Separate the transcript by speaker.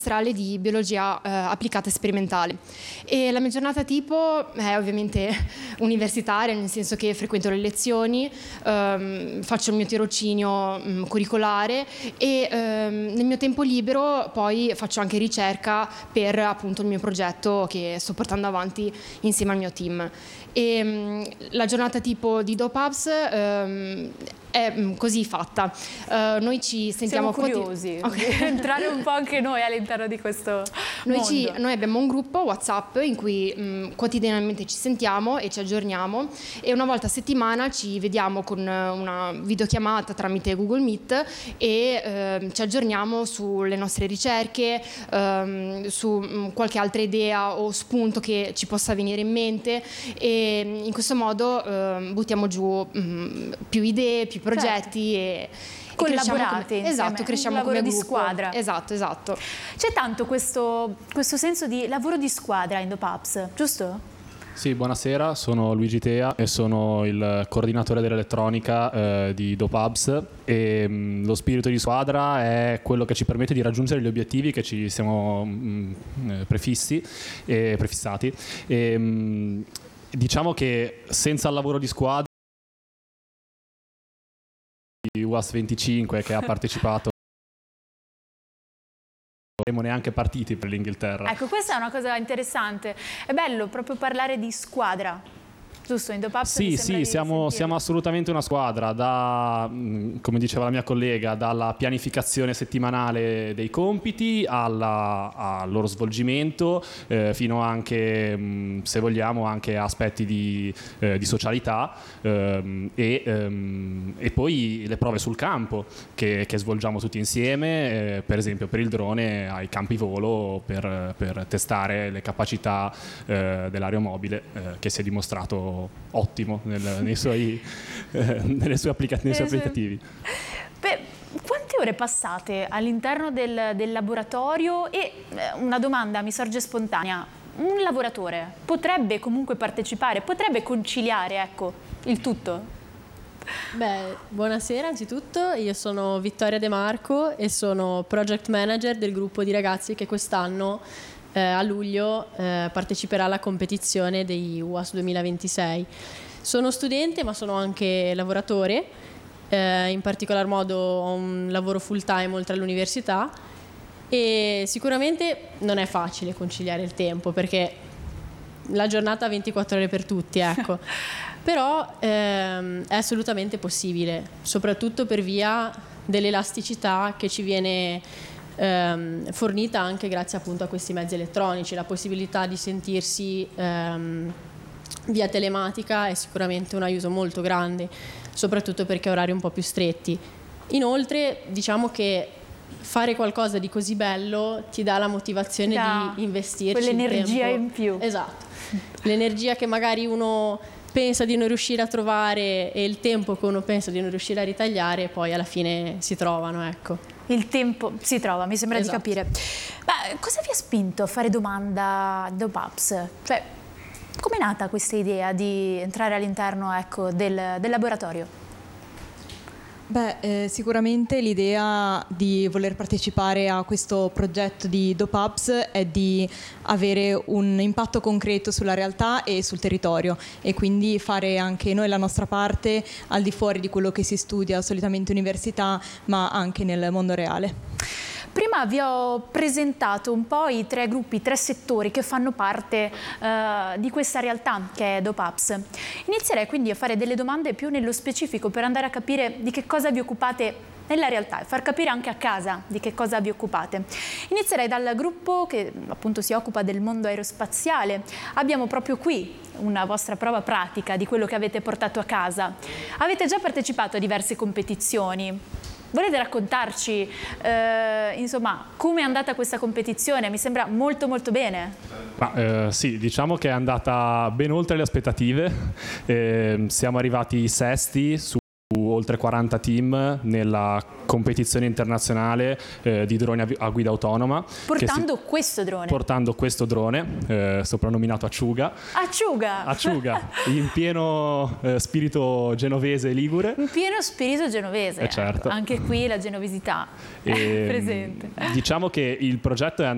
Speaker 1: di biologia applicata sperimentale, e la mia giornata tipo è ovviamente universitaria, nel senso che frequento le lezioni, faccio il mio tirocinio curricolare e nel mio tempo libero poi faccio anche ricerca per appunto il mio progetto che sto portando avanti insieme al mio team. E la giornata tipo di DOPABS è così fatta. Noi ci sentiamo
Speaker 2: curiosi di entrare un po' anche noi all'interno di questo mondo.
Speaker 1: Noi abbiamo un gruppo WhatsApp in cui quotidianamente ci sentiamo e ci aggiorniamo, e una volta a settimana ci vediamo con una videochiamata tramite Google Meet e ci aggiorniamo sulle nostre ricerche, su qualche altra idea o spunto che ci possa venire in mente, e in questo modo buttiamo giù più idee, più progetti, e
Speaker 2: collaborate
Speaker 1: esatto, cresciamo
Speaker 2: un lavoro
Speaker 1: come
Speaker 2: di
Speaker 1: gruppo.
Speaker 2: squadra.
Speaker 1: Esatto.
Speaker 2: C'è tanto questo senso di lavoro di squadra in DOPABS, giusto?
Speaker 3: Sì, buonasera, sono Luigi Tea e sono il coordinatore dell'elettronica di DOPABS, e lo spirito di squadra è quello che ci permette di raggiungere gli obiettivi che ci siamo prefissati. Diciamo che senza il lavoro di squadra UAS 25 che ha partecipato non siamo neanche partiti per l'Inghilterra.
Speaker 2: Ecco, questa è una cosa interessante, è bello proprio parlare di squadra. Giusto, in DOPABS
Speaker 3: Sì, siamo assolutamente una squadra, come diceva la mia collega, dalla pianificazione settimanale dei compiti al loro svolgimento, fino anche, se vogliamo, anche aspetti di socialità, e poi le prove sul campo che svolgiamo tutti insieme, per esempio per il drone ai campi volo per testare le capacità dell'aeromobile, che si è dimostrato ottimo nei suoi applicativi.
Speaker 2: Quante ore passate all'interno del laboratorio? E una domanda mi sorge spontanea: un lavoratore potrebbe comunque partecipare, potrebbe conciliare, ecco, il tutto?
Speaker 4: Beh, buonasera anzitutto, io sono Vittoria De Marco e sono project manager del gruppo di ragazzi che quest'anno a luglio parteciperà alla competizione dei UAS 2026. Sono studente ma sono anche lavoratore, in particolar modo ho un lavoro full time oltre all'università, e sicuramente non è facile conciliare il tempo perché la giornata ha 24 ore per tutti, ecco. Però è assolutamente possibile, soprattutto per via dell'elasticità che ci viene fornita anche grazie appunto a questi mezzi elettronici. La possibilità di sentirsi via telematica è sicuramente un aiuto molto grande, soprattutto perché ha orari un po' più stretti. Inoltre diciamo che fare qualcosa di così bello ti dà la motivazione di investirci
Speaker 2: quell'energia
Speaker 4: il tempo.
Speaker 2: in più.
Speaker 4: Esatto, l'energia che magari uno pensa di non riuscire a trovare e il tempo che uno pensa di non riuscire a ritagliare, poi alla fine si trovano, ecco.
Speaker 2: Il tempo si trova, mi sembra
Speaker 4: esatto.
Speaker 2: di capire. Ma cosa vi ha spinto a fare domanda DOPABS? Cioè, com'è nata questa idea di entrare all'interno, ecco, del laboratorio?
Speaker 5: Beh, sicuramente l'idea di voler partecipare a questo progetto di DOPABS è di avere un impatto concreto sulla realtà e sul territorio, e quindi fare anche noi la nostra parte al di fuori di quello che si studia solitamente in università, ma anche nel mondo reale.
Speaker 2: Prima vi ho presentato un po' i 3 gruppi, i 3 settori che fanno parte di questa realtà che è DOPABS. Inizierei quindi a fare delle domande più nello specifico per andare a capire di che cosa vi occupate nella realtà e far capire anche a casa di che cosa vi occupate. Inizierei dal gruppo che appunto si occupa del mondo aerospaziale. Abbiamo proprio qui una vostra prova pratica di quello che avete portato a casa. Avete già partecipato a diverse competizioni. Volete raccontarci, insomma, come è andata questa competizione? Mi sembra molto molto bene.
Speaker 3: Sì, diciamo che è andata ben oltre le aspettative. Siamo arrivati sesti su oltre 40 team nella competizione internazionale di droni a guida autonoma.
Speaker 2: Portando questo drone,
Speaker 3: soprannominato Acciuga. Acciuga, in pieno spirito genovese e ligure.
Speaker 2: In pieno spirito genovese,
Speaker 3: certo.
Speaker 2: Anche qui la genovesità è presente.
Speaker 3: Diciamo che il progetto è